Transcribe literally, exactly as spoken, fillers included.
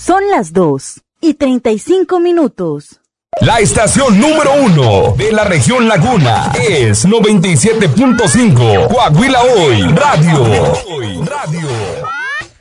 Son las dos y treinta y cinco minutos. La estación número uno de la región Laguna es noventa y siete punto cinco Coahuila Hoy Radio. Radio.